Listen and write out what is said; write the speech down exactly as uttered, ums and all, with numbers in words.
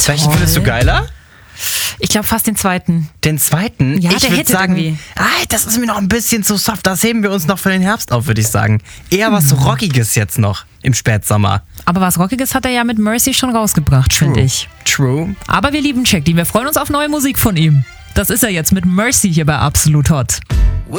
Welchen findest du geiler? Ich glaube fast den zweiten. Den zweiten? Ja, ich der würde hätte sagen, irgendwie. ah, das ist mir noch ein bisschen zu soft. Das heben wir uns noch für den Herbst auf, würde ich sagen. Eher was Hm. Rockiges jetzt noch im Spätsommer. Aber was Rockiges hat er ja mit Mercy schon rausgebracht, finde ich. True. Aber wir lieben Check, wir freuen uns auf neue Musik von ihm. Das ist er jetzt mit Mercy hier bei Absolut Hot.